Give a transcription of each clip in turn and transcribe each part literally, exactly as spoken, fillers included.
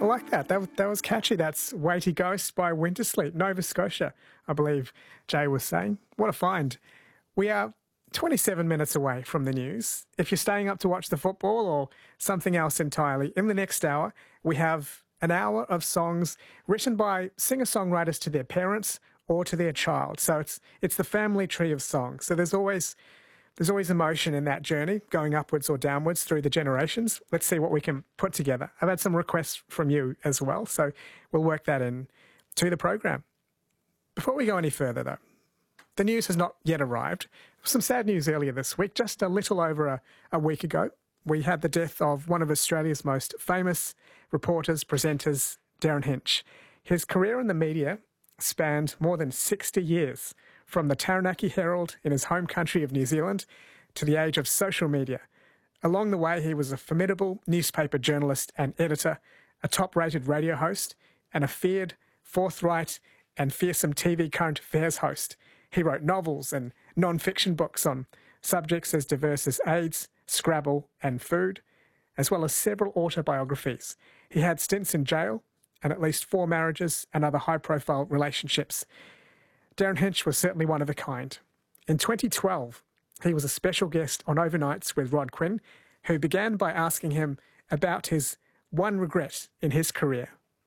I like that. That, was- that was catchy. That's Weighty Ghost by Wintersleep, Nova Scotia, I believe Jay was saying. What a find. We are twenty-seven minutes away from the news. If you're staying up to watch the football or something else entirely, in the next hour, we have an hour of songs written by singer-songwriters to their parents or to their child. So it's it's the family tree of songs. So there's always there's always emotion in that journey, going upwards or downwards through the generations. Let's see what we can put together. I've had some requests from you as well, so we'll work that in to the program. Before we go any further, though, the news has not yet arrived. Some sad news earlier this week, just a little over a, a week ago. We had the death of one of Australia's most famous reporters, presenters, Darren Hinch. His career in the media spanned more than sixty years, from the Taranaki Herald in his home country of New Zealand to the age of social media. Along the way, he was a formidable newspaper journalist and editor, a top-rated radio host, and a feared, forthright and fearsome T V current affairs host. He wrote novels and non-fiction books on subjects as diverse as AIDS, Scrabble and food, as well as several autobiographies. He had stints in jail and at least four marriages and other high-profile relationships. Darren Hinch was certainly one of a kind. In twenty twelve, he was a special guest on Overnights with Rod Quinn, who began by asking him about his one regret in his career.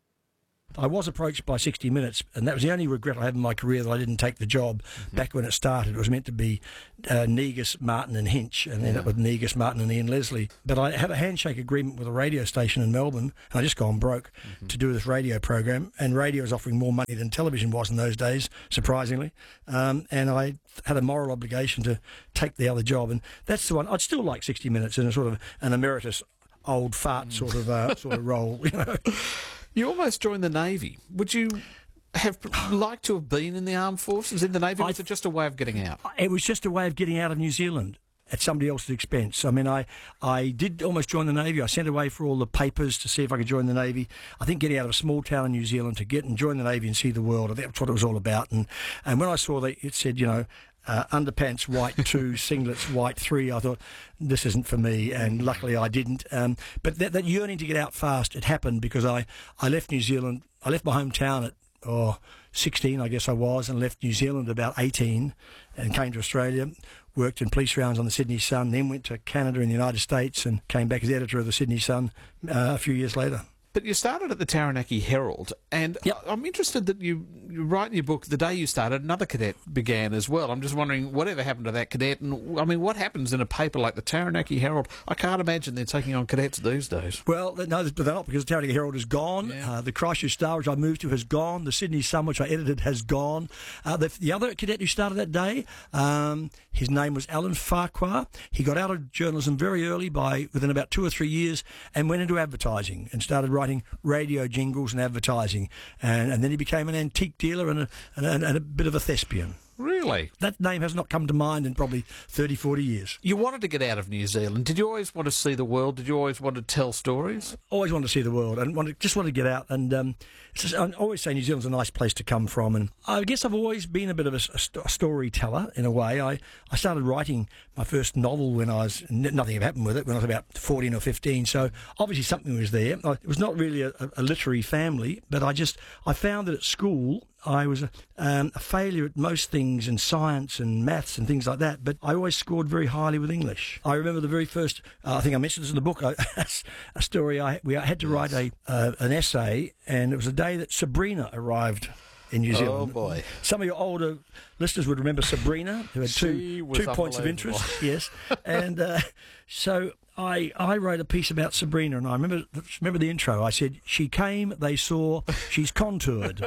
I was approached by sixty minutes, and that was the only regret I have in my career, that I didn't take the job. Mm-hmm. Back when it started, it was meant to be uh, Negus, Martin and Hinch, and ended up with Negus, Martin and Ian Leslie. But I had a handshake agreement with a radio station in Melbourne, and I just gone broke mm-hmm. to do this radio program, and radio was offering more money than television was in those days, surprisingly. Um, and I had a moral obligation to take the other job, and that's the one. I'd still like sixty minutes in a sort of an emeritus old fart mm. sort of uh, sort of role, you know. You almost joined the Navy. Would you have liked to have been in the armed forces, in the Navy, or was it just a way of getting out? It was just a way of getting out of New Zealand at somebody else's expense. I mean, I, I did almost join the Navy. I sent away for all the papers to see if I could join the Navy. I think getting out of a small town in New Zealand to get and join the Navy and see the world, I think that's what it was all about. And, and when I saw that it said, you know, Uh, underpants white two, singlets white three, I thought, this isn't for me, and luckily I didn't. Um, but that, that yearning to get out fast, it happened because I, I left New Zealand, I left my hometown at oh, sixteen, I guess I was, and left New Zealand about eighteen and came to Australia, worked in police rounds on the Sydney Sun, then went to Canada and the United States and came back as editor of the Sydney Sun uh, a few years later. But you started at the Taranaki Herald, and yep. I'm interested that you, you write in your book, the day you started, another cadet began as well. I'm just wondering, whatever happened to that cadet, and I mean, what happens in a paper like the Taranaki Herald? I can't imagine they're taking on cadets these days. Well, no, they're not, because the Taranaki Herald is gone. Yeah. Uh, the Christchurch Star, which I moved to, has gone. The Sydney Sun, which I edited, has gone. Uh, the, the other cadet who started that day, um, his name was Alan Farquhar. He got out of journalism very early, by within about two or three years, and went into advertising and started writing radio jingles and advertising, and, and then he became an antique dealer and a, and, a, and a bit of a thespian. Really? That name has not come to mind in probably thirty, forty years. You wanted to get out of New Zealand. Did you always want to see the world? Did you always want to tell stories? Always wanted to see the world, and wanted, just wanted to get out. And um, it's just, I always say New Zealand's a nice place to come from. And I guess I've always been a bit of a, a, st- a storyteller in a way. I, I started writing my first novel when I was, n- nothing had happened with it, when I was about fourteen or fifteen. So obviously something was there. I, it was not really a, a literary family, but I just, I found that at school I was a, um, a failure at most things in science and maths and things like that, but I always scored very highly with English. I remember the very first, uh, I think I mentioned this in the book, I, a story, I we had to write a uh, an essay, and it was the day that Sabrina arrived in New Zealand. Oh, boy. Some of your older listeners would remember Sabrina, who had two, two points of interest. Yes. And uh, so I I wrote a piece about Sabrina, and I remember remember the intro. I said, she came, they saw, she's contoured.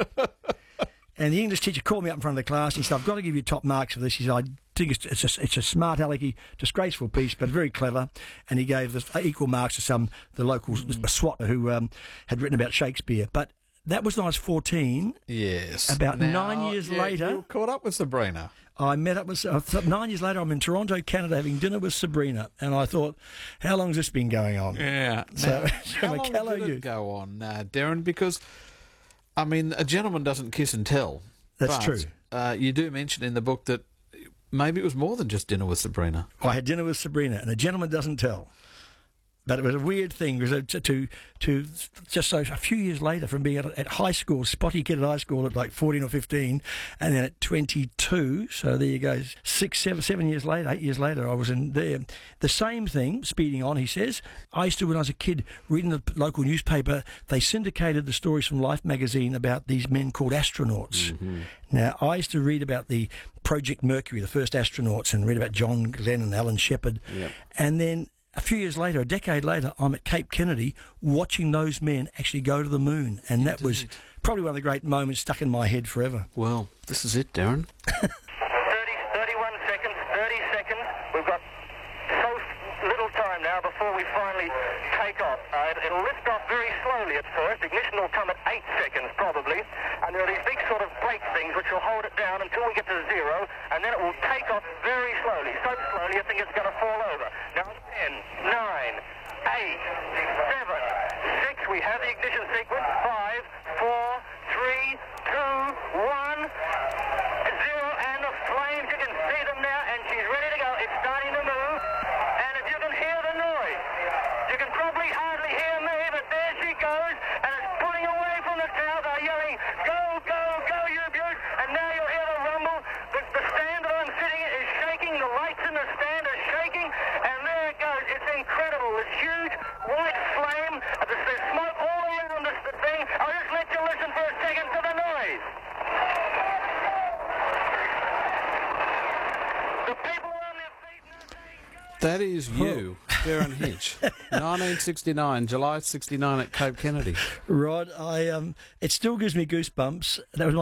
And the English teacher called me up in front of the class and he said, I've got to give you top marks for this. He said, I think it's, it's, a, it's a smart, alecky, disgraceful piece, but very clever. And he gave this equal marks to some, the local mm. SWAT who um, had written about Shakespeare. But that was when I was fourteen. Yes. About now, nine years yeah, later. You were caught up with Sabrina. I met up with, uh, nine years later, I'm in Toronto, Canada, having dinner with Sabrina. And I thought, how long has this been going on? Yeah. So, now, how long did it go on, uh, Darren? Because, I mean, a gentleman doesn't kiss and tell. That's but, true. Uh, you do mention in the book that maybe it was more than just dinner with Sabrina. I had dinner with Sabrina, and a gentleman doesn't tell. But it was a weird thing because to, to to just so a few years later, from being at, at high school, spotty kid at high school at like fourteen or fifteen, and then at twenty-two. So there you go, six, seven, seven years later, eight years later, I was in there. The same thing, speeding on. He says, I used to when I was a kid reading the local newspaper. They syndicated the stories from Life magazine about these men called astronauts. Mm-hmm. Now I used to read about the Project Mercury, the first astronauts, and read about John Glenn and Alan Shepard, yep. and then. A few years later, a decade later, I'm at Cape Kennedy watching those men actually go to the moon. And that was probably one of the great moments stuck in my head forever. Well, this is it, Darren. thirty, thirty-one seconds, thirty seconds. We've got so little time now before we finally take off. Uh, it, it'll lift off very slowly at first. Ignition will come at eight seconds probably. And there are these big sort of brake things which will hold it down until we get to zero. And then it will take off very slowly. So slowly you think it's going to fall over. Now, ten, nine, eight, seven, six. We have the ignition sequence. five, four, three, two, one, zero. And the flames, you can see them now, and she's ready to go. It's starting to move. And if you can hear the noise, you can probably hardly hear me, but there she goes, and it's pulling away from the tower. They're yelling, go, go, go, you beaut. And now you'll hear the rumble. The, the stand that I'm sitting in is shaking. The lights in the stand are shaking. And there it goes. It's incredible. This huge white flame. There's, there's smoke all around this thing. I'll just let you listen for a second to the noise. The people are on their feet now saying, go. That is you, Darren Hinch. nineteen sixty-nine, July sixty-nine at Cape Kennedy. Rod, I um, it still gives me goosebumps. That was